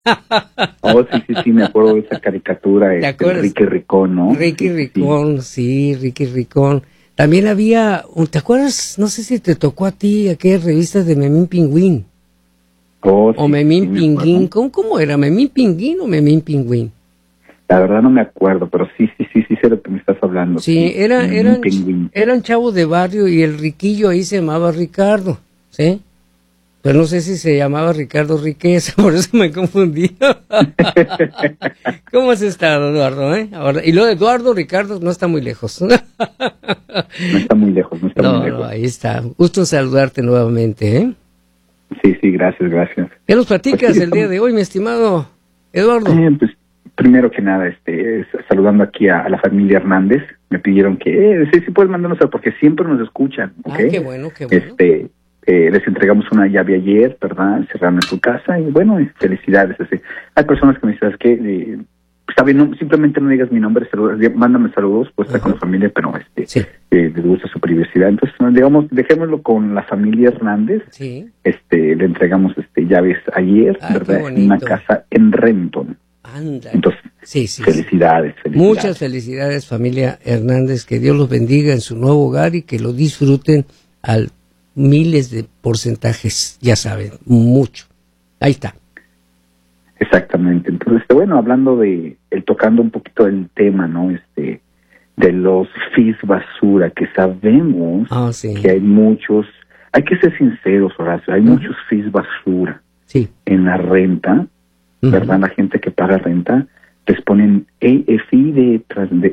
Oh, sí, sí, sí, me acuerdo de esa caricatura, ¿Te acuerdas? Ricky Ricón, ¿no? Ricky Sí, sí, Ricón, sí, Ricky Ricón. También había, ¿te acuerdas? No sé si te tocó a ti aquellas revistas de Memín Pingüín oh, o sí, sí, Memín me Pinguín. acuerdo. ¿Cómo era? ¿Memín Pinguín o Memín Pingüín? La verdad no me acuerdo, pero sí, sí, sí, sí sé de lo que me estás hablando, Sí, sí. Un pingüín. eran chavos de barrio y el riquillo ahí se llamaba Ricardo, ¿sí? Pero no sé si se llamaba Ricardo Riqueza, por eso me confundí. ¿Cómo has estado, Eduardo? Ahora, y lo de Eduardo Ricardo no está muy lejos. No está muy lejos, no está muy No, lejos. ahí está. Gusto saludarte nuevamente, ¿eh? Sí, sí, gracias, gracias. ¿Qué nos Pues platicas sí, el día de hoy, mi estimado Eduardo? pues primero que nada, saludando aquí a la familia Hernández, me pidieron que, sí, sí puedes mandarnos, porque siempre nos escuchan, ¿ok? Ah, qué bueno, qué bueno. Les entregamos una llave ayer, ¿verdad? Cerraron en su casa y bueno, felicidades. Hay personas que me dicen, ¿sabes qué? Está bien, simplemente no digas mi nombre, mándame saludos, pues está con la familia, pero Sí. les gusta su privacidad. Entonces, digamos, dejémoslo con la familia Hernández. Sí. Le entregamos llaves ayer, Ah, ¿verdad? qué En una bonito. casa en Renton. Anda. Entonces, Sí, sí. felicidades. Muchas felicidades, familia Hernández. Que Dios los bendiga en su nuevo hogar y que lo disfruten al miles de porcentajes, ya saben, mucho. Ahí está. Exactamente. Entonces, bueno, hablando tocando un poquito el tema, ¿no? De los fees basura, que sabemos Sí. que hay muchos, hay que ser sinceros, Horacio, hay muchos fees basura Sí. en la renta, ¿verdad? La gente que paga renta, les ponen fee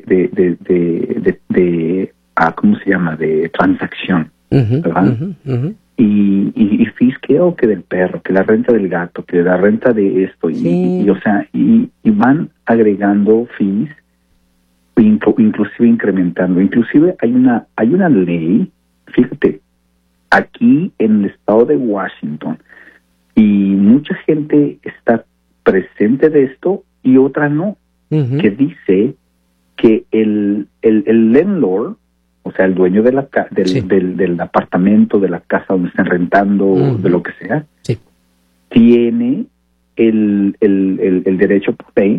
¿cómo se llama? De transacción, ¿verdad? Y fees que del perro, que la renta del gato, que la renta de esto, y van agregando fees, inclusive incrementando. Inclusive hay una ley, fíjate, aquí en el estado de Washington, y mucha gente está presente de esto y otra no, que dice que el landlord, o sea, el dueño de del apartamento, de la casa donde están rentando, de lo que sea, tiene el derecho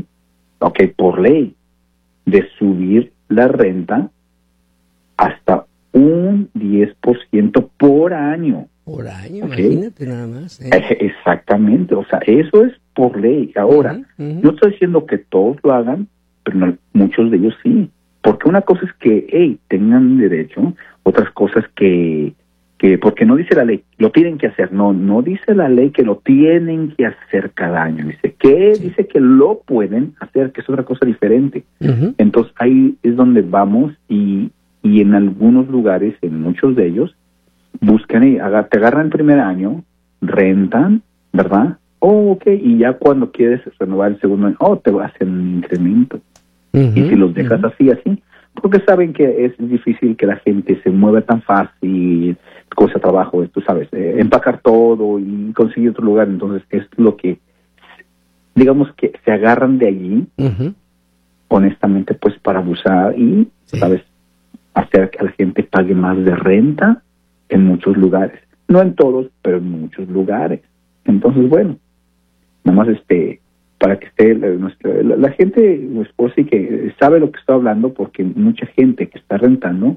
por ley, de subir la renta hasta un 10% por año. Por año, imagínate nada más. Exactamente, o sea, eso es por ley. Ahora, no estoy diciendo que todos lo hagan, pero muchos de ellos sí. Porque una cosa es que, tengan derecho, otras cosas que porque no dice la ley, lo tienen que hacer, no dice la ley que lo tienen que hacer cada año, dice que lo pueden hacer, que es otra cosa diferente. Entonces ahí es donde vamos y en algunos lugares, en muchos de ellos, buscan te agarran el primer año, rentan, ¿verdad? Y ya cuando quieres renovar el segundo año, te va a hacer un incremento. Y si los dejas así, porque saben que es difícil que la gente se mueva tan fácil, cosa trabajo, tú sabes, empacar todo y conseguir otro lugar. Entonces es lo que, digamos que se agarran de allí, honestamente, pues para abusar y, sabes, hacer que la gente pague más de renta en muchos lugares. No en todos, pero en muchos lugares. Entonces, bueno, nada más para que esté la gente, pues sí que sabe lo que estoy hablando, porque mucha gente que está rentando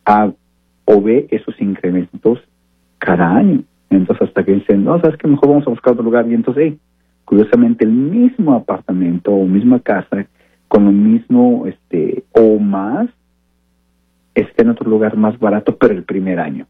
o ve esos incrementos cada año. Entonces hasta que dicen, no, sabes que mejor vamos a buscar otro lugar, y entonces curiosamente el mismo apartamento o misma casa con lo mismo o más está en otro lugar más barato, pero el primer año.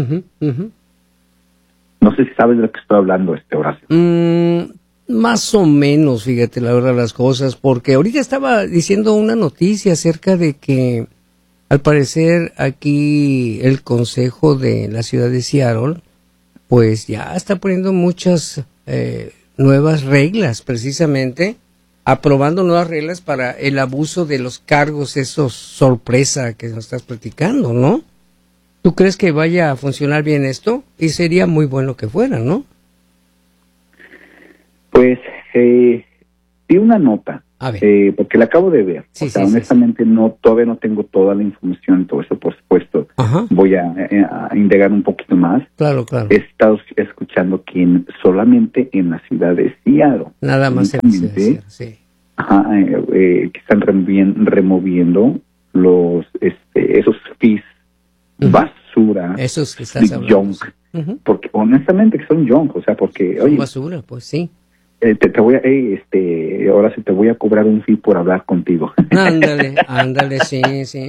No sé si sabes de lo que estoy hablando, Horacio. Más o menos, fíjate, la verdad, las cosas, porque ahorita estaba diciendo una noticia acerca de que, al parecer, aquí el Consejo de la ciudad de Seattle, pues ya está poniendo muchas nuevas reglas, precisamente, aprobando nuevas reglas para el abuso de los cargos, esos sorpresa que nos estás platicando, ¿no? ¿Tú crees que vaya a funcionar bien esto? Y sería muy bueno que fuera, ¿no? Pues vi una nota A ver. Porque la acabo de ver. Sí, o sea, sí, honestamente todavía no tengo toda la información, todo eso, por supuesto. Ajá. Voy a indagar un poquito más. Claro. He estado escuchando que solamente en la ciudad de Seattle. Nada más en Seattle, sí. Ajá, que están removiendo esos fees, basura, esos que estás hablando. Junk. Porque honestamente que son junk, o sea, porque son basura, pues sí. Te voy ahora sí te voy a cobrar un fee por hablar contigo. Ándale, sí.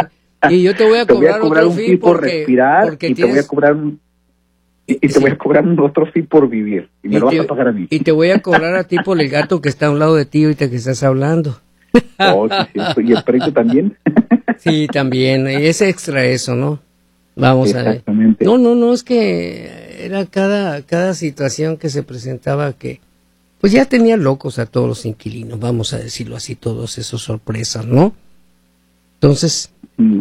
Y yo te voy a cobrar otro un fee por respirar, y te voy a cobrar te voy a cobrar un otro fee por vivir, y me lo vas a pagar a mí. Y te voy a cobrar a ti por el gato que está a un lado de ti ahorita que estás hablando. Oh, sí, y el perrito también. Sí, también, es extra eso, ¿no? Vamos a ver. No, es que era cada situación que se presentaba que pues ya tenía locos a todos los inquilinos, vamos a decirlo así, todos esos sorpresas, ¿no? Entonces,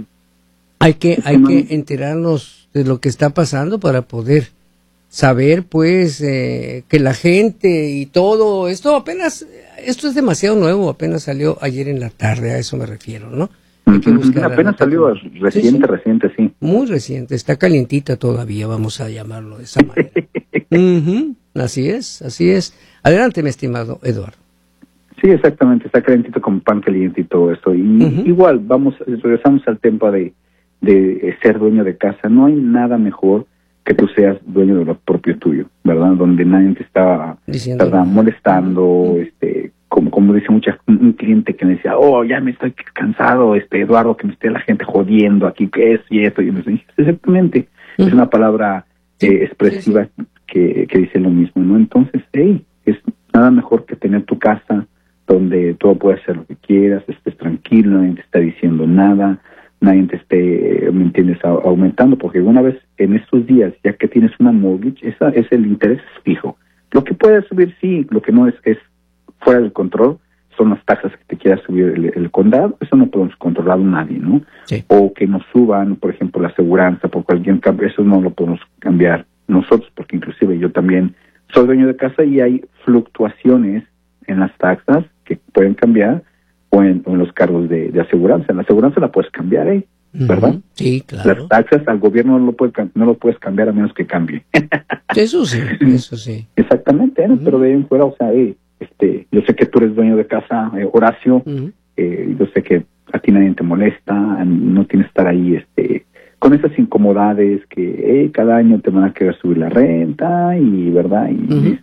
hay que enterarnos de lo que está pasando para poder saber, pues, que la gente y todo, esto es demasiado nuevo, apenas salió ayer en la tarde, a eso me refiero, ¿no? Hay que buscar apenas salió reciente, sí. Muy reciente, está calientita todavía, vamos a llamarlo de esa manera. Así es. Adelante, mi estimado Eduardo. Sí, exactamente, está calentito como pan caliente y todo eso. Y igual, regresamos al tema de ser dueño de casa. No hay nada mejor que tú seas dueño de lo propio tuyo, ¿verdad? Donde nadie te está molestando, como dice un cliente que me decía, ya me estoy cansado, Eduardo, que me esté la gente jodiendo aquí, que es y esto. Y me dice, exactamente, es una palabra expresiva que dice lo mismo, ¿no? Entonces, es nada mejor que tener tu casa donde todo puedes hacer lo que quieras, estés tranquilo, nadie te está diciendo nada, nadie te esté, ¿me entiendes?, aumentando, porque una vez en estos días, ya que tienes una mortgage, el interés es fijo. Lo que puede subir, sí, lo que no es fuera del control, son las tasas que te quiera subir el condado, eso no podemos controlar nadie, ¿no? Sí. O que nos suban, por ejemplo, la aseguranza por cualquier cambio, eso no lo podemos cambiar nosotros, porque inclusive yo también soy dueño de casa y hay fluctuaciones en las taxas que pueden cambiar o en los cargos de aseguranza. La aseguranza la puedes cambiar, ¿verdad? Sí, claro. Las taxas al gobierno no lo puedes cambiar a menos que cambie. Eso sí. Exactamente, pero de ahí en fuera, o sea, yo sé que tú eres dueño de casa, Horacio, yo sé que a ti nadie te molesta, no tienes que estar ahí con esas incomodades que cada año te van a querer subir la renta y verdad y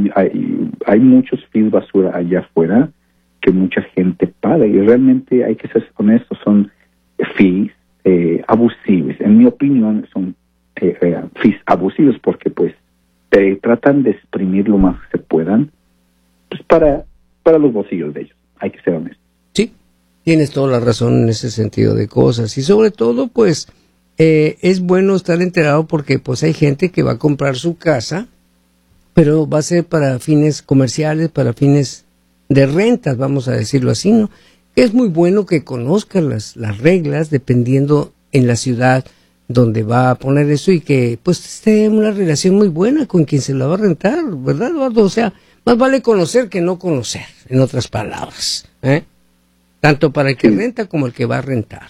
hay muchos fees basura allá afuera que mucha gente paga y realmente hay que ser honestos, son fees abusivos, en mi opinión son fees abusivos porque pues te tratan de exprimir lo más que se puedan pues para los bolsillos de ellos, hay que ser honestos. Sí, tienes toda la razón en ese sentido de cosas y sobre todo pues es bueno estar enterado porque pues hay gente que va a comprar su casa, pero va a ser para fines comerciales, para fines de rentas, vamos a decirlo así, ¿no? Es muy bueno que conozcan las reglas dependiendo en la ciudad donde va a poner eso y que pues esté una relación muy buena con quien se la va a rentar, ¿verdad, Eduardo? O sea, más vale conocer que no conocer, en otras palabras, tanto para el que renta como el que va a rentar.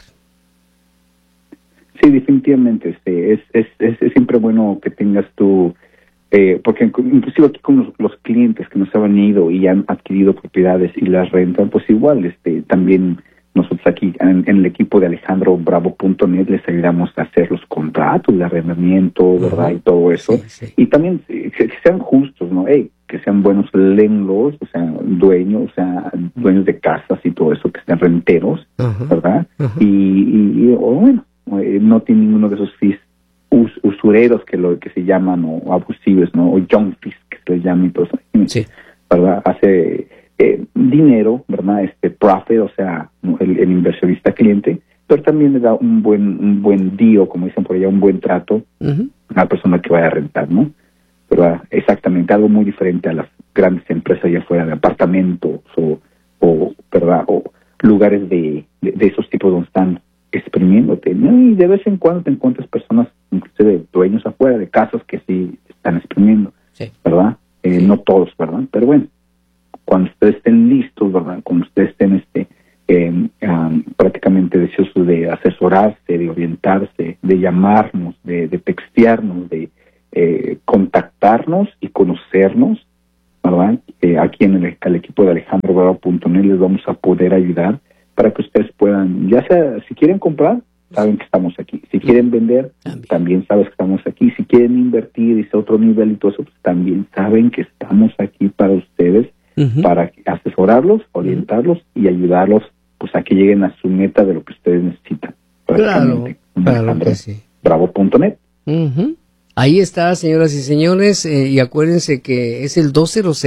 Sí, definitivamente, es siempre bueno que tengas tu, porque inclusive aquí con los clientes que nos han ido y han adquirido propiedades y las rentan, pues igual, también nosotros aquí en el equipo de alejandrobravo.net les ayudamos a hacer los contratos de arrendamiento, ¿verdad? Y todo eso. Sí. Y también que sean justos, ¿no? Que sean buenos landlords, o sea, dueños de casas y todo eso, que sean renteros, ¿verdad? Y bueno, no tiene ninguno de esos fees usureros que se llaman o abusivos, ¿no? O junk fees que se les llaman y todo eso. Sí. ¿Verdad? Hace dinero, ¿verdad? Profit, o sea, el inversionista cliente, pero también le da un buen deal, como dicen por allá, un buen trato a la persona que vaya a rentar, ¿no? ¿Verdad? Exactamente, algo muy diferente a las grandes empresas allá afuera de apartamentos o ¿verdad? O lugares de esos tipos donde están exprimiéndote, ¿no? Y de vez en cuando te encuentras personas, inclusive dueños afuera de casas que sí están exprimiendo, ¿verdad? No todos, ¿verdad? Pero bueno, cuando ustedes estén listos, ¿verdad? Cuando ustedes estén prácticamente deseosos de asesorarse, de orientarse, de llamarnos, de textearnos, de contactarnos y conocernos, ¿verdad? Aquí en el equipo de alejandrobravo.net les vamos a poder ayudar para que ustedes puedan, ya sea, si quieren comprar, saben que estamos aquí. Si quieren vender, también sabes que estamos aquí. Si quieren invertir y otro nivel y todo eso, pues también saben que estamos aquí para ustedes, para asesorarlos, orientarlos y ayudarlos pues a que lleguen a su meta de lo que ustedes necesitan. Claro que sí. Bravo.net. Ahí está, señoras y señores, y acuérdense que es el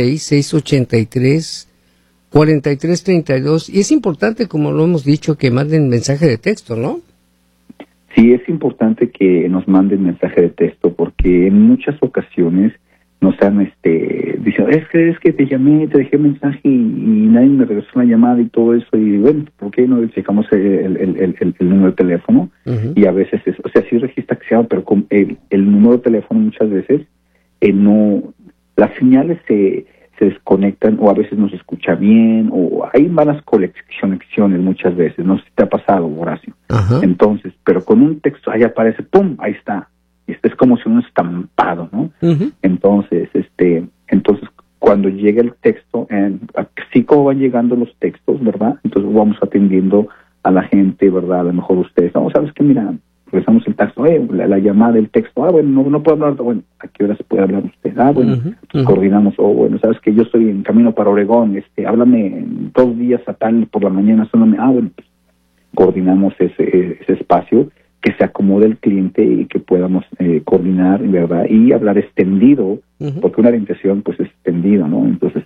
206-683-4332, y es importante, como lo hemos dicho, que manden mensaje de texto, ¿no? Sí, es importante que nos manden mensaje de texto, porque en muchas ocasiones nos han dicen, es que te llamé, te dejé mensaje y nadie me regresó la llamada y todo eso, y bueno, ¿por qué no checamos el número de teléfono? Y a veces sí registra que se llama, pero con el número de teléfono muchas veces no, las señales se desconectan, o a veces no se escucha bien, o hay malas conexiones muchas veces. No sé si te ha pasado, Horacio. Entonces, pero con un texto ahí aparece, ¡pum!, ahí está. Es como si uno estampado, ¿no? Entonces, cuando llega el texto, así como van llegando los textos, ¿verdad? Entonces vamos atendiendo a la gente, ¿verdad? A lo mejor ustedes, no, ¿sabes qué? Mira, regresamos el texto, la llamada, el texto, bueno, no puedo hablar, bueno, ¿a qué hora se puede hablar usted? Bueno, coordinamos, bueno, ¿sabes que yo estoy en camino para Oregón, háblame 2 días a tal por la mañana, soname, bueno, pues coordinamos ese espacio, que se acomode el cliente y que podamos coordinar, ¿verdad? Y hablar extendido, porque una orientación pues es extendido, ¿no? Entonces,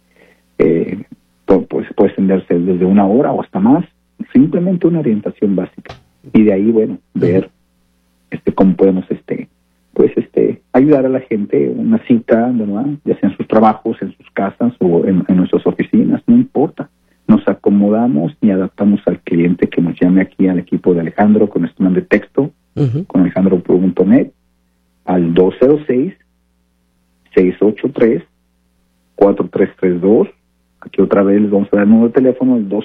pues puede extenderse desde 1 hora o hasta más, simplemente una orientación básica. Y de ahí, bueno, ver cómo podemos ayudar a la gente, una cita, ¿verdad? Ya sea en sus trabajos, en sus casas o en nuestras oficinas, no importa. Nos acomodamos y adaptamos al cliente que nos llame aquí al equipo de Alejandro con este nombre de texto, con alejandro.net, al 206-683-4332. Aquí otra vez les vamos a dar el número de teléfono, el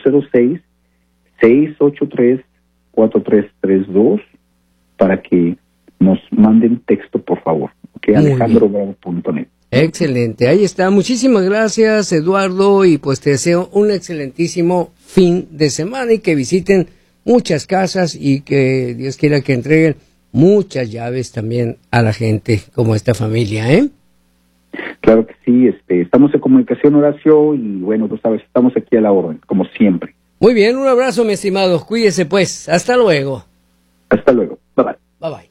206-683-4332, para que nos manden texto, por favor. Okay, alejandrobravo.net. Excelente, ahí está. Muchísimas gracias, Eduardo, y pues te deseo un excelentísimo fin de semana y que visiten muchas casas y que Dios quiera que entreguen muchas llaves también a la gente como esta familia, ¿eh? Claro que sí, estamos en comunicación, Horacio, y bueno, tú sabes, estamos aquí a la orden, como siempre. Muy bien, un abrazo, mi estimado, cuídese pues, hasta luego. Hasta luego, bye bye. Bye bye.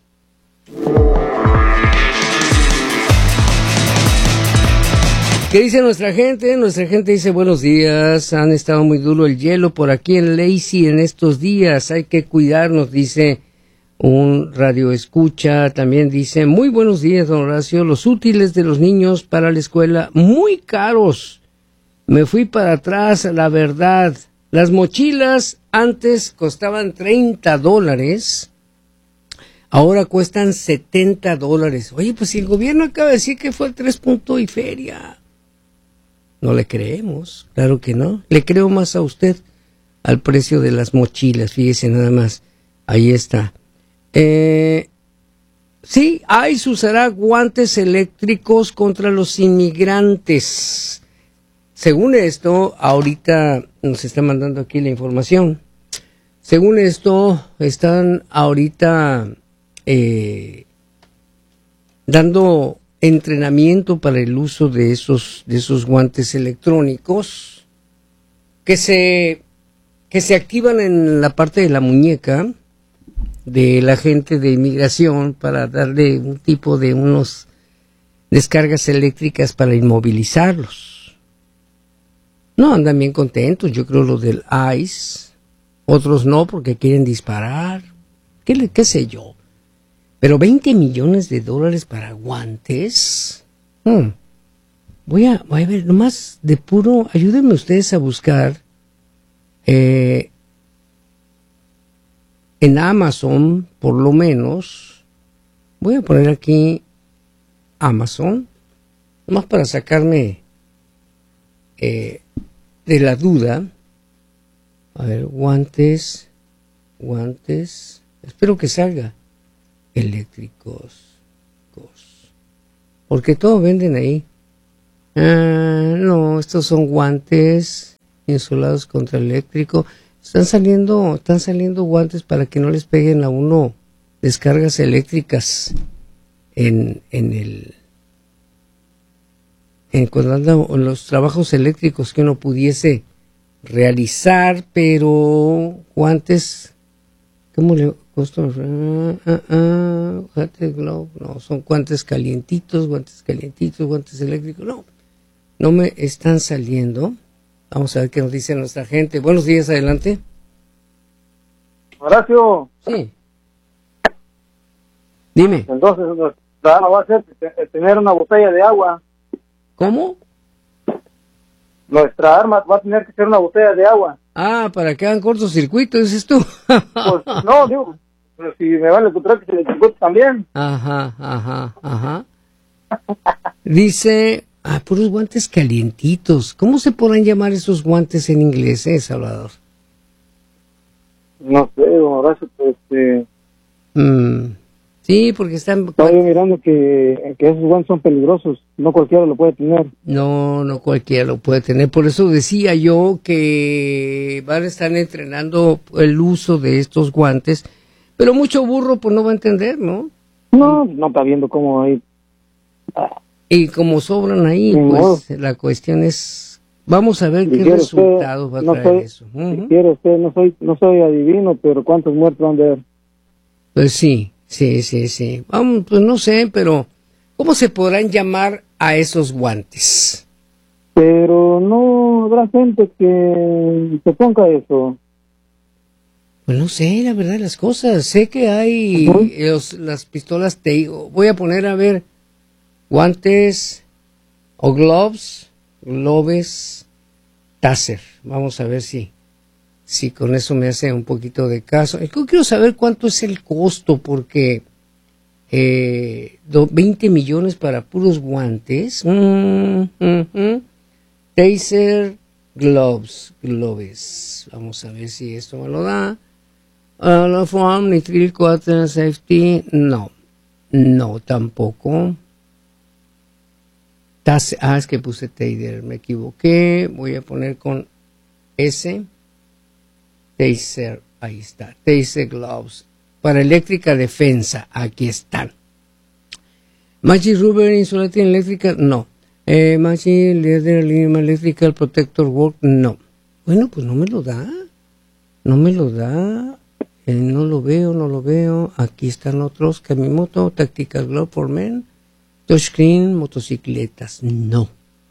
¿Qué dice nuestra gente? Nuestra gente dice buenos días, han estado muy duro el hielo por aquí en Lacey en estos días, hay que cuidarnos, dice un radio escucha. También dice muy buenos días, don Horacio, los útiles de los niños para la escuela muy caros, me fui para atrás, la verdad, las mochilas antes costaban $30, ahora cuestan $70. Oye, pues si el gobierno acaba de decir que fue el 3 punto y feria. No le creemos, claro que no. Le creo más a usted al precio de las mochilas, fíjese nada más. Ahí está. Sí, ICE usará guantes eléctricos contra los inmigrantes. Según esto, ahorita nos está mandando aquí la información. Según esto, están ahorita dando entrenamiento para el uso de esos guantes electrónicos que se activan en la parte de la muñeca de la gente de inmigración para darle un tipo de unos descargas eléctricas para inmovilizarlos. No, andan bien contentos, yo creo los del ICE, otros no porque quieren disparar, qué sé yo. Pero $20 millones para guantes. Voy a ver, nomás de puro, ayúdenme ustedes a buscar en Amazon, por lo menos. Voy a poner aquí Amazon, nomás para sacarme de la duda. A ver, guantes, espero que salga, eléctricos, porque todo venden ahí. No, estos son guantes insulados contra eléctrico. Están saliendo guantes para que no les peguen a uno descargas eléctricas cuando andan en los trabajos eléctricos que uno pudiese realizar, pero guantes, ¿cómo le costó? No, son guantes calientitos, guantes eléctricos, no me están saliendo. Vamos a ver qué nos dice nuestra gente. Buenos días, adelante. Horacio. Sí. Dime. Entonces, nuestra arma va a ser tener una botella de agua. ¿Cómo? Nuestra arma va a tener que ser una botella de agua. Ah, para que hagan cortocircuito, dices tú. Pues no, digo, pero si me van a encontrar que se le circuito también. Ajá. Dice, puros guantes calientitos. ¿Cómo se podrán llamar esos guantes en inglés, Salvador? No sé, don Horacio, pues sí, porque están... Estaba yo mirando que esos guantes son peligrosos, no cualquiera lo puede tener. No cualquiera lo puede tener, por eso decía yo que van a estar entrenando el uso de estos guantes, pero mucho burro pues no va a entender, ¿no? No está viendo cómo hay... Y como sobran ahí, pues la cuestión es... Vamos a ver qué resultados va a traer eso. Si quiere usted, no soy adivino, pero ¿cuántos muertos van a haber? Pues sí. Vamos, pues no sé, pero ¿cómo se podrán llamar a esos guantes? Pero no habrá gente que se ponga eso. Pues no sé, la verdad, las cosas. Sé que hay las pistolas Taser. Voy a poner a ver guantes o gloves Taser. Vamos a ver si con eso me hace un poquito de caso. Yo quiero saber cuánto es el costo, porque 20 millones para puros guantes. Taser gloves. Vamos a ver si esto me lo da. La form, nitril, quarter, safety. No, tampoco. Es que puse Taser, me equivoqué. Voy a poner con S. Taser, ahí está, Taser Gloves, para eléctrica defensa, aquí están. Magic Rubber Insulating Electrical, no. Magic Leather Lima Electrical Protector Work, no. Bueno, pues no me lo da, no lo veo, aquí están otros, Kamimoto, Tactical Glove for Men, Touchscreen, motocicletas, no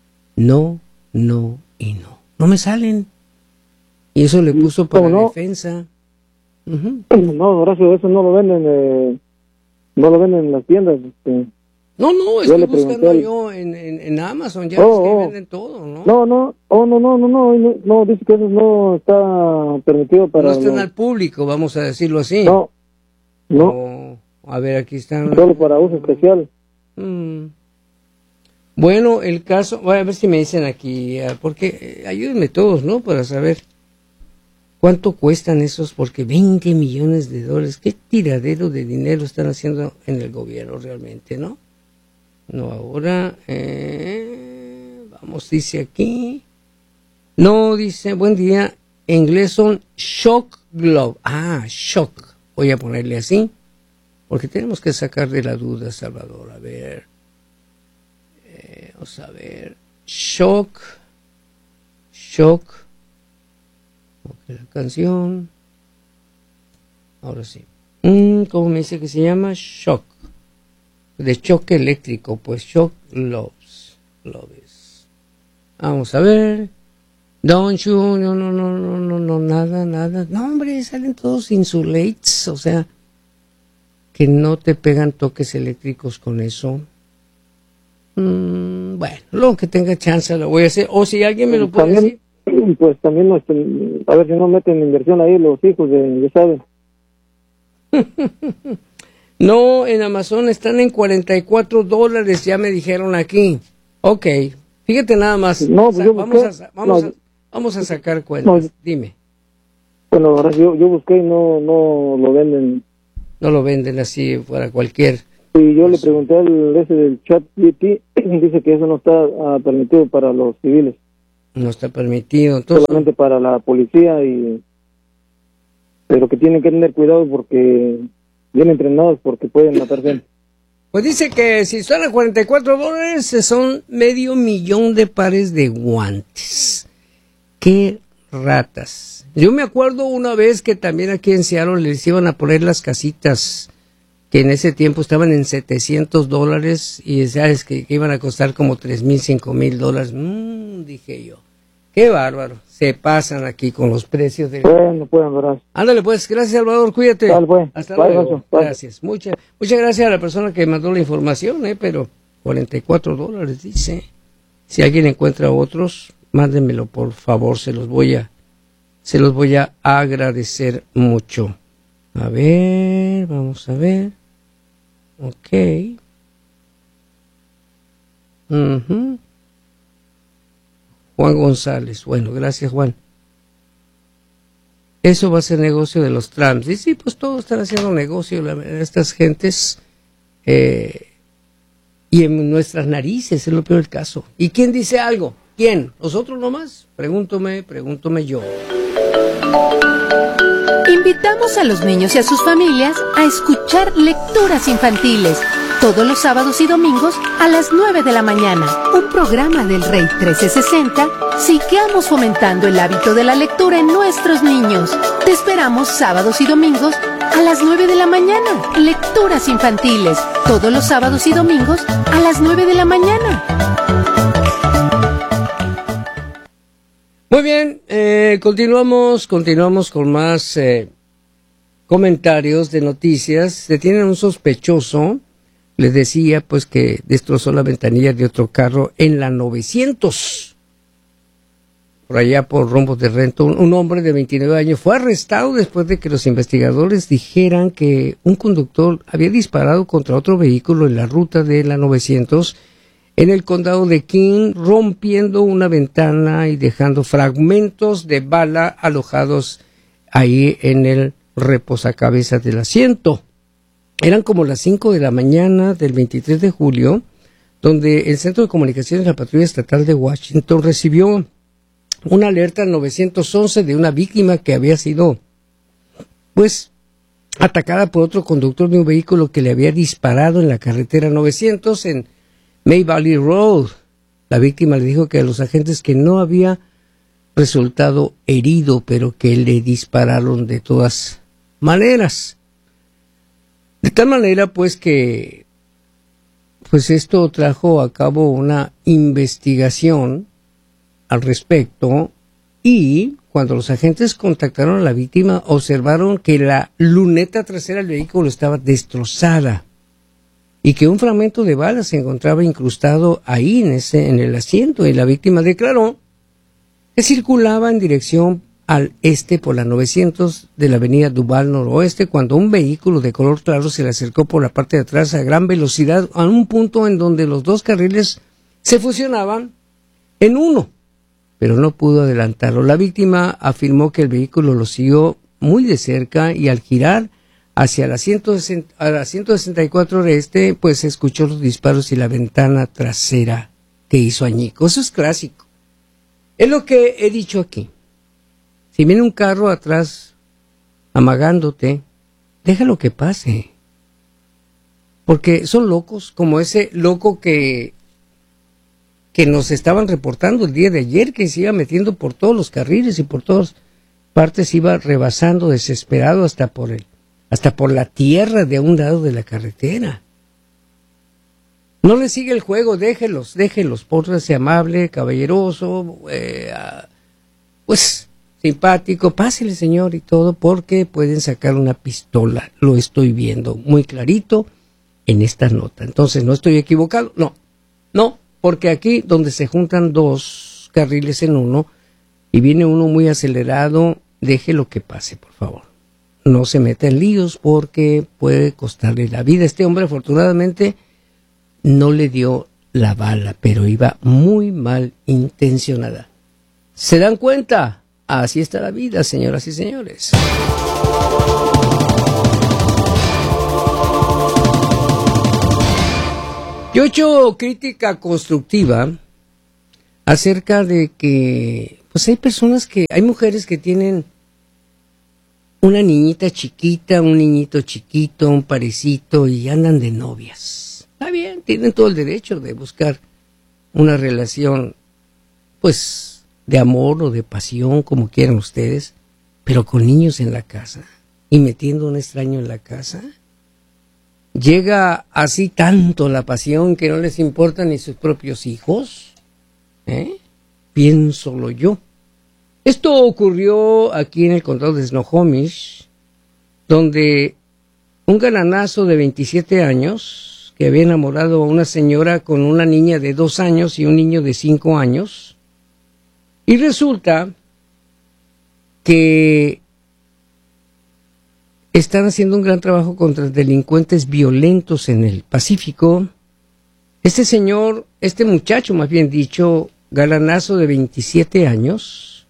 me salen. Y eso le puso para la defensa. No, Horacio, eso no lo venden en las tiendas. No, estoy buscando yo en Amazon, ya ves que venden todo, ¿no? No, dice que eso no está permitido para... No están al público, vamos a decirlo así. No. A ver, aquí están... Solo para uso especial. Bueno, el caso, voy a ver si me dicen aquí, porque ayúdenme todos, ¿no? Para saber cuánto cuestan esos, porque 20 millones de dólares, qué tiradero de dinero están haciendo en el gobierno realmente, ¿no? No, ahora, vamos, dice aquí, no, dice, buen día, en inglés son Shock Glove, Shock, voy a ponerle así, porque tenemos que sacar de la duda, Salvador, a ver, vamos a ver, Shock, la canción, ahora sí, ¿cómo me dice que se llama? Shock, de choque eléctrico, pues Shock Gloves, vamos a ver, don't you, no, nada, no hombre, salen todos insulates, o sea, que no te pegan toques eléctricos con eso. Bueno, luego que tenga chance lo voy a hacer, o si alguien me lo puede decir. Pues también, a ver si no meten inversión ahí los hijos ya saben. No, en Amazon están en $44, ya me dijeron aquí. Ok, Fíjate nada más. No, pues yo busqué, vamos a sacar cuentas. No, dime. Bueno, ahora yo busqué y no lo venden. No lo venden así para cualquier. Y yo le pregunté al ese del ChatGPT, dice que eso no está permitido para los civiles. No está permitido, entonces. Solamente para la policía pero que tienen que tener cuidado porque bien entrenados porque pueden matar gente. Pues dice que si son a $44 son $500,000 de pares de guantes. ¡Qué ratas! Yo me acuerdo una vez que también aquí en Seattle les iban a poner las casitas que en ese tiempo estaban en $700 y sabes que iban a costar como $3,000, $5,000. Dije yo, qué bárbaro, se pasan aquí con los precios de... Bueno, pueden verdad. Ándale pues, gracias Salvador, cuídate. Dale, pues. Hasta Bye, luego. bye. Gracias. Muchas gracias a la persona que mandó la información, pero $44 dice. Si alguien encuentra otros, mándenmelo por favor, se los voy a agradecer mucho. A ver, vamos a ver. Ok. Juan González. Bueno, gracias Juan. Eso va a ser negocio de los Trumps. Y sí, pues todos están haciendo negocio, estas gentes, y en nuestras narices, es lo peor del caso. ¿Y quién dice algo? ¿Quién? ¿Nosotros nomás? Pregúntome yo. Invitamos a los niños y a sus familias a escuchar lecturas infantiles todos los sábados y domingos a las 9 de la mañana. Un programa del Rey 1360. Sigamos fomentando el hábito de la lectura en nuestros niños. Te esperamos sábados y domingos a las 9 de la mañana. Lecturas infantiles todos los sábados y domingos a las 9 de la mañana. Muy bien, continuamos con más comentarios de noticias. Detienen a un sospechoso, les decía pues que destrozó la ventanilla de otro carro en la 900, por allá por rumbos de Renton. Un hombre de 29 años fue arrestado después de que los investigadores dijeran que un conductor había disparado contra otro vehículo en la ruta de la 900 en el condado de King, rompiendo una ventana y dejando fragmentos de bala alojados ahí en el reposacabezas del asiento. Eran como las 5 de la mañana del 23 de julio, donde el Centro de Comunicaciones de la Patrulla Estatal de Washington recibió una alerta al 911 de una víctima que había sido, pues, atacada por otro conductor de un vehículo que le había disparado en la carretera 900 en May Valley Road. La víctima le dijo que a los agentes que no había resultado herido, pero que le dispararon de todas maneras. De tal manera, pues, que pues esto trajo a cabo una investigación al respecto, y cuando los agentes contactaron a la víctima, observaron que la luneta trasera del vehículo estaba destrozada y que un fragmento de bala se encontraba incrustado ahí en el asiento, y la víctima declaró que circulaba en dirección al este por la 900 de la avenida Duval Noroeste cuando un vehículo de color claro se le acercó por la parte de atrás a gran velocidad a un punto en donde los dos carriles se fusionaban en uno, pero no pudo adelantarlo. La víctima afirmó que el vehículo lo siguió muy de cerca y al girar hacia la 164 este, pues escuchó los disparos y la ventana trasera que hizo añicos. Eso es clásico. Es lo que he dicho aquí. Si viene un carro atrás amagándote, déjalo que pase. Porque son locos, como ese loco que nos estaban reportando el día de ayer, que se iba metiendo por todos los carriles y por todas partes iba rebasando desesperado hasta por la tierra de un lado de la carretera. No le sigue el juego, déjelos, pórtese amable, caballeroso, pues simpático, pásele señor y todo, porque pueden sacar una pistola. Lo estoy viendo muy clarito en esta nota. Entonces, ¿no estoy equivocado? No, porque aquí donde se juntan dos carriles en uno y viene uno muy acelerado, déjelo que pase, por favor. No se meta en líos porque puede costarle la vida. Este hombre afortunadamente no le dio la bala, pero iba muy mal intencionada. ¿Se dan cuenta? Así está la vida, señoras y señores. Yo he hecho crítica constructiva acerca de que, pues hay mujeres que tienen una niñita chiquita, un niñito chiquito, un parecito y andan de novias. Está bien, tienen todo el derecho de buscar una relación, pues, de amor o de pasión, como quieran ustedes, pero con niños en la casa y metiendo un extraño en la casa. Llega así tanto la pasión que no les importa ni sus propios hijos, piénsolo yo. Esto ocurrió aquí en el condado de Snohomish, donde un galanazo de 27 años, que había enamorado a una señora con una niña de 2 años y un niño de 5 años, y resulta que están haciendo un gran trabajo contra delincuentes violentos en el Pacífico. Este muchacho, más bien dicho, galanazo de 27 años,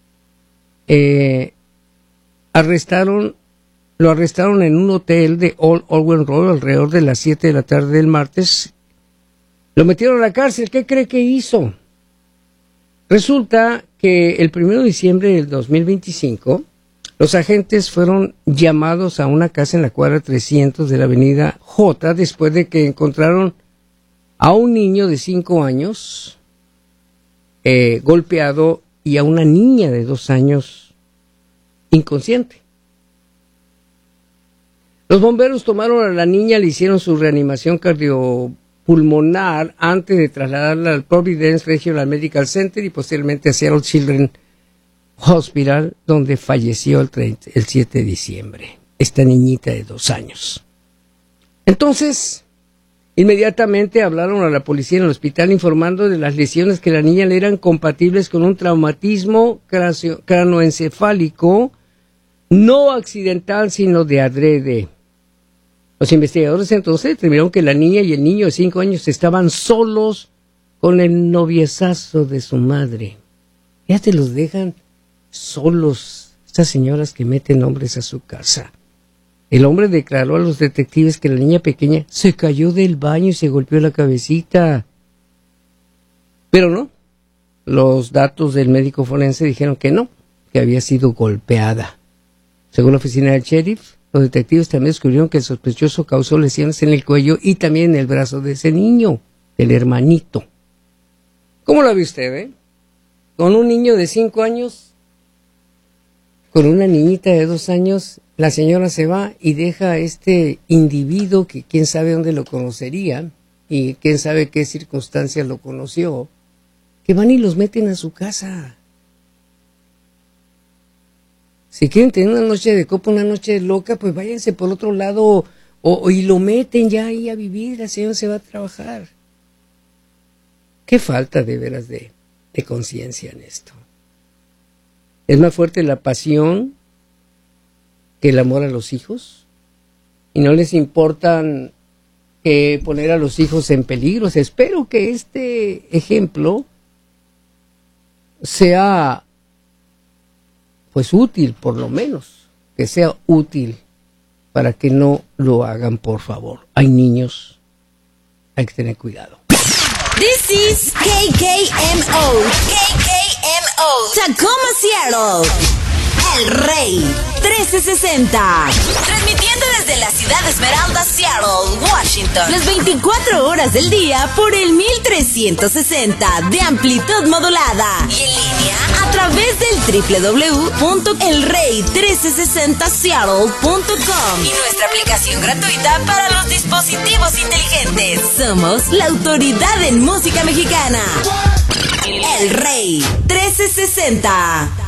lo arrestaron en un hotel de Old Owen Road alrededor de las 7 de la tarde del martes. Lo metieron a la cárcel. ¿Qué cree que hizo? Resulta que el 1 de diciembre del 2025, los agentes fueron llamados a una casa en la cuadra 300 de la avenida J después de que encontraron a un niño de 5 años golpeado y a una niña de 2 años inconsciente. Los bomberos tomaron a la niña, le hicieron su reanimación cardiopulmonar antes de trasladarla al Providence Regional Medical Center y posteriormente a Seattle Children's Hospital, donde falleció el 7 de diciembre, esta niñita de 2 años. Entonces, inmediatamente hablaron a la policía en el hospital informando de las lesiones que la niña le eran compatibles con un traumatismo cranoencefálico no accidental, sino de adrede. Los investigadores entonces determinaron que la niña y el niño de 5 años estaban solos con el noviezazo de su madre. Ya te los dejan solos, estas señoras que meten hombres a su casa. El hombre declaró a los detectives que la niña pequeña se cayó del baño y se golpeó la cabecita. Pero no, los datos del médico forense dijeron que no, que había sido golpeada. Según la oficina del sheriff, los detectives también descubrieron que el sospechoso causó lesiones en el cuello y también en el brazo de ese niño, del hermanito. ¿Cómo la ve usted, Con un niño de 5 años, con una niñita de 2 años, la señora se va y deja a este individuo que quién sabe dónde lo conocería y quién sabe qué circunstancias lo conoció, que van y los meten a su casa. Si quieren tener una noche de copa, una noche loca, pues váyanse por otro lado y lo meten ya ahí a vivir, la señora se va a trabajar. Qué falta de veras de conciencia en esto. Es más fuerte la pasión que el amor a los hijos, y no les importan que poner a los hijos en peligro. Espero que este ejemplo sea pues útil, por lo menos, que sea útil para que no lo hagan, por favor. Hay niños, hay que tener cuidado. This is KKMO, Tacoma, Seattle. El Rey 1360. Transmitiendo desde la ciudad de Esmeralda, Seattle, Washington. Las 24 horas del día por el 1360 de amplitud modulada. Y en línea a través del www.elrey1360seattle.com. Y nuestra aplicación gratuita para los dispositivos inteligentes. Somos la autoridad en música mexicana. El Rey 1360.